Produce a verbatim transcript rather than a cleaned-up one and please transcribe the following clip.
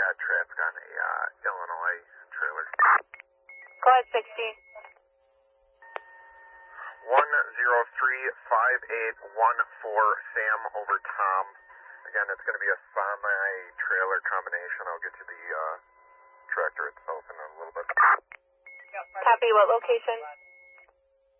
uh, traffic on a uh, Illinois trailer. Go ahead, sixty. one zero three five eight one four, Sam over Tom. Again, it's going to be a semi-trailer combination. I'll get you the uh, tractor itself in a little bit. Copy, what location?